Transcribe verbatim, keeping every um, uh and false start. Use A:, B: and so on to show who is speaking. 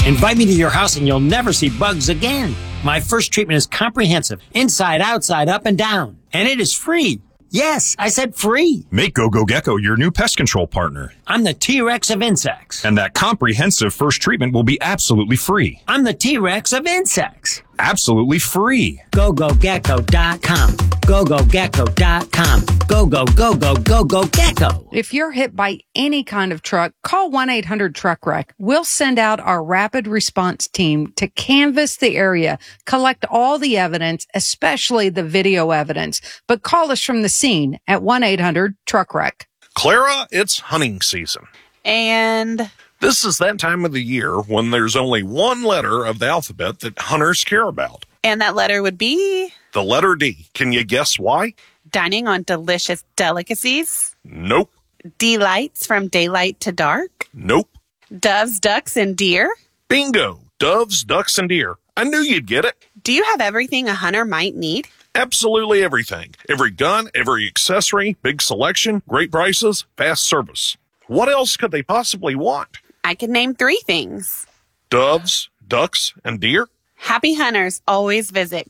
A: Invite me to your house and you'll never see bugs again. My first treatment is comprehensive, inside, outside, up, and down. And it is free. Yes, I said free.
B: Make GoGo Gecko your new pest control partner.
A: I'm the T-Rex of insects.
B: And that comprehensive first treatment will be absolutely free.
A: I'm the T-Rex of insects.
B: Absolutely free.
A: go go gecko dot com. go go gecko dot com. Go, go, go, go, go, go, gecko.
C: If you're hit by any kind of truck, call one eight hundred truck wreck. We'll send out our rapid response team to canvass the area, collect all the evidence, especially the video evidence. But call us from the scene at one eight hundred truck wreck.
D: Clara, it's hunting season.
E: And
D: this is that time of the year when there's only one letter of the alphabet that hunters care about.
E: And that letter would be?
D: The letter D. Can you guess why?
E: Dining on delicious delicacies?
D: Nope.
E: Delights from daylight to dark?
D: Nope.
E: Doves, ducks, and deer?
D: Bingo. Doves, ducks, and deer. I knew you'd get it.
E: Do you have everything a hunter might need?
D: Absolutely everything. Every gun, every accessory, big selection, great prices, fast service. What else could they possibly want?
E: I can name three things.
D: Doves, ducks, and deer?
E: Happy hunters always visit